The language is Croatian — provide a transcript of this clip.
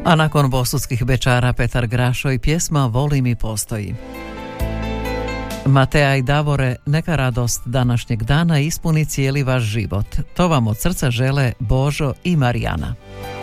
A nakon bosudskih bečara Petar Grašo i pjesma Voli mi postoji. Mateja i Davore, neka radost današnjeg dana ispuni cijeli vaš život. To vam od srca žele Božo i Marijana.